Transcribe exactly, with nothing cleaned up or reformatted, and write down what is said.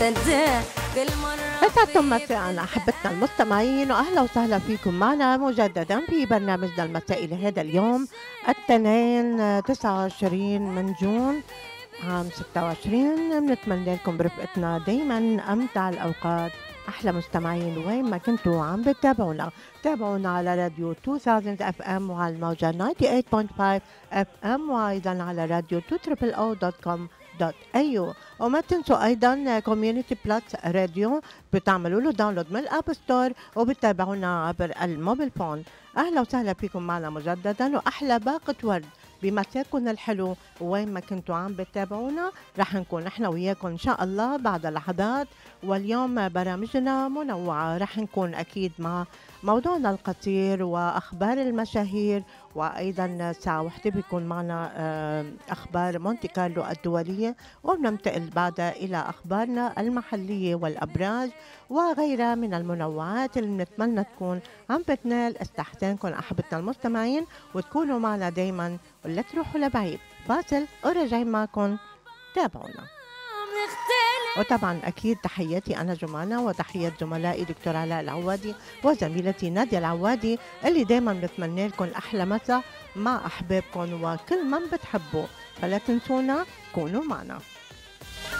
صدق كل مرة يسعدكم مساءنا أحبتنا المستمعين، وأهلا وسهلا فيكم معنا مجددا في برنامجنا المسائي لهذا اليوم الاثنين تسعة وعشرين من جون عام ستة وعشرين. بنتمنى لكم برفقتنا دايما أمتع الأوقات. أحلى مستمعين وين ما كنتوا عم بتتابعونا، تابعونا على راديو ألفين اف ام وعلى الموجة ثمانية وتسعين فاصلة خمسة اف ام، وأيضا على راديو تو او دوت كوم دوت اي يو. وما تنسوا ايضا كوميونيتي بلس راديو، بتعملوا له داونلود من الاب ستور وبتتابعونا عبر الموبيل فون. اهلا وسهلا فيكم معنا مجددا، واحلى باقة ورد بمساكن الحلو وين ما كنتوا عم بتتابعونا. رح نكون احنا وياكم ان شاء الله بعد لحظات، واليوم برامجنا منوعة. رح نكون اكيد مع موضوعنا القصير واخبار المشاهير، وايضا ساعة وحدة بيكون معنا اخبار مونتي كارلو الدولية، وبننتقل بعدها الى اخبارنا المحلية والابراج وغيرها من المنوعات اللي بنتمنى تكون عم بتنال استحسانكم احبتنا المستمعين، وتكونوا معنا دايما ولا تروحوا لبعيد. فاصل وراجعين معكم، تابعونا. وطبعا اكيد تحياتي انا جمانة، وتحيات زملائي دكتور علاء العوادي وزميلتي نادية العوادي، اللي دايما بتمنى لكم احلى مساء مع احبابكم وكل من بتحبوا. فلا تنسونا، كونوا معنا.